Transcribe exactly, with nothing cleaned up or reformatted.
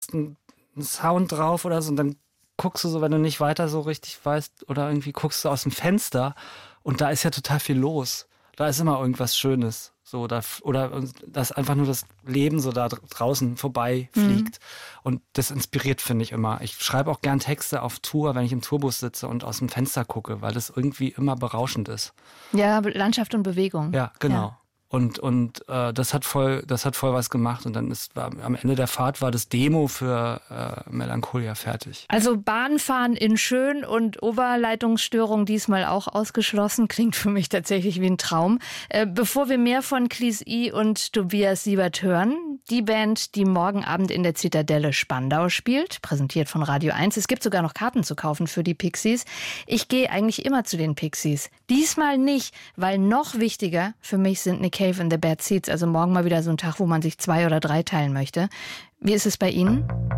machst einen, einen Sound drauf oder so und dann guckst du so, wenn du nicht weiter so richtig weißt oder irgendwie guckst du aus dem Fenster und da ist ja total viel los. Da ist immer irgendwas Schönes. So, da, oder dass einfach nur das Leben so da draußen vorbei fliegt. Mhm. Und das inspiriert, finde ich immer. Ich schreibe auch gern Texte auf Tour, wenn ich im Tourbus sitze und aus dem Fenster gucke, weil das irgendwie immer berauschend ist. Ja, Landschaft und Bewegung. Ja, genau. Ja. Und, und äh, das hat voll, das hat voll was gemacht. Und dann ist war, am Ende der Fahrt war das Demo für äh, Melancholia fertig. Also Bahnfahren in schön und Oberleitungsstörung diesmal auch ausgeschlossen. Klingt für mich tatsächlich wie ein Traum. Äh, bevor wir mehr von Clis I und Tobias Siebert hören, die Band, die morgen Abend in der Zitadelle Spandau spielt, präsentiert von Radio eins. Es gibt sogar noch Karten zu kaufen für die Pixies. Ich gehe eigentlich immer zu den Pixies. Diesmal nicht, weil noch wichtiger für mich sind Nick Cave and the Bad Seeds. Also morgen mal wieder so ein Tag, wo man sich zwei oder drei teilen möchte. Wie ist es bei Ihnen?